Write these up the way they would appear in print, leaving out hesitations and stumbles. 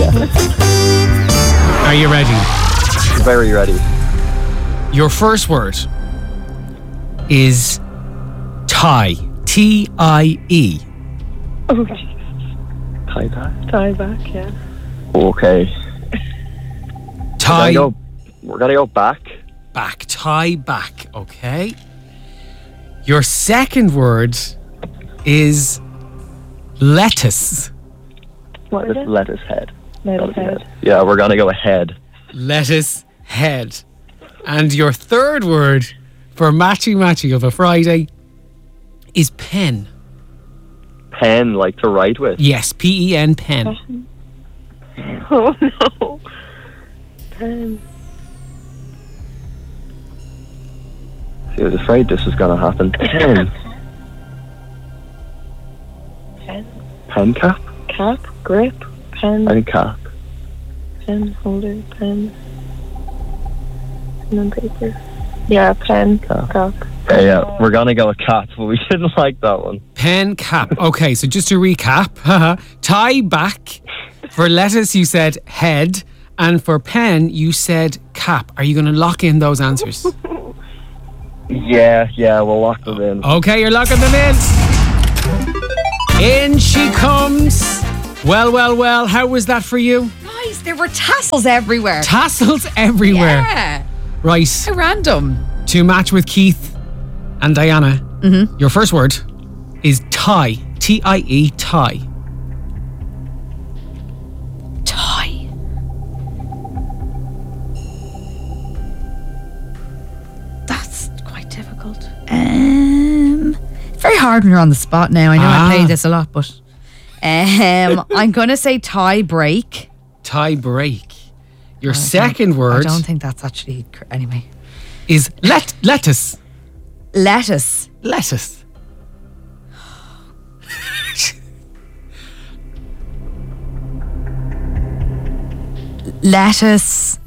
Are you ready? Very ready. Your first word is tie. T-I-E. Oh, jeez. Tie back. Tie back, yeah. Okay. Tie We're gonna go back. back. Tie back. Okay. Your second word is lettuce. What is it? Lettuce head. Lettuce head. Yeah, we're gonna go ahead. Lettuce head. And your third word for matchy of a Friday is pen. Pen, like to write with. Yes, P-E-N, pen. Oh, no. Pen. See, I was afraid this was gonna happen. Pen. Pen. Pen cap? Cap. Grip. Pen. Pen cap. Pen holder. Pen. Pen and paper. Yeah, pen. Cap. Cap. Yeah, we're gonna go with cap, but we didn't like that one. Pen cap. Okay, so just to recap, tie back. For lettuce, you said head. And for pen, you said cap. Are you going to lock in those answers? Yeah, we'll lock them in. Okay, you're locking them in. In she comes. Well. How was that for you? Nice. There were tassels everywhere. Tassels everywhere. Yeah. Right. How random. To match with Keith and Diana, your first word is tie. T-I-E, tie. Tie. That's quite difficult. Very hard when you're on the spot now. I know I play this a lot, but I'm going to say tie break. Tie break. Your second word I don't think that's actually anyway. is lettuce. Lettuce. Lettuce. Lettuce.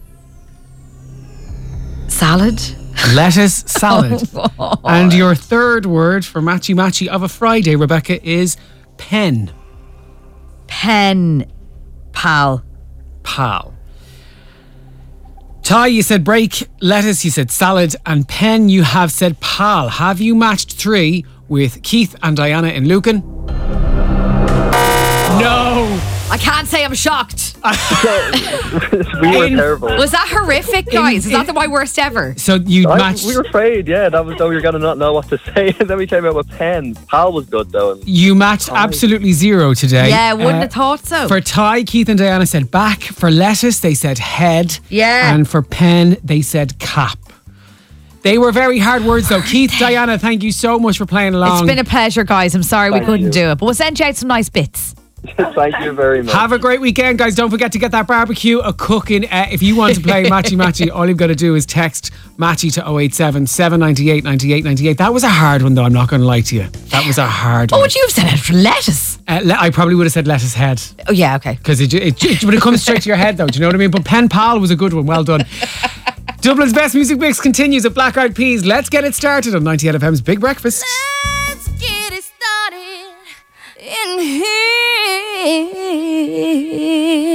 Salad. Lettuce salad. Oh, And your third word for matchy of a Friday, Rebecca, is pen. Pen pal. Pal. Tie, you said break. Lettuce, you said salad. And pen, you have said pal. Have you matched 3 with Keith and Diana in Lucan? No. I can't say I'm shocked. We were terrible. Was that horrific, guys? Is that the my worst ever? So you matched. We were afraid, yeah. That was though we were gonna not know what to say, and then we came out with pen. Pal was good though. You matched absolutely 0 today. Yeah, wouldn't have thought so. For tie, Keith and Diana said back. For lettuce, they said head. Yeah. And for pen, they said cap. They were very hard words though. Keith, Diana, thank you so much for playing along. It's been a pleasure, guys. I'm sorry we Thank couldn't you. do it, but we'll send you out some nice bits. Thank you very much. Have a great weekend, guys. Don't forget to get that barbecue cooking. If you want to play Matchy, all you've got to do is text Matchy to 087 798 98 98. That was a hard one, though. I'm not going to lie to you. That was a hard one. What would you have said out for lettuce? I probably would have said lettuce head. Oh, yeah, okay. Because when it comes straight to your head, though, do you know what I mean? But pen pal was a good one. Well done. Dublin's best music mix continues at Black Eyed Peas. Let's get it started on 98 FM's Big Breakfast. Let's get it started in here.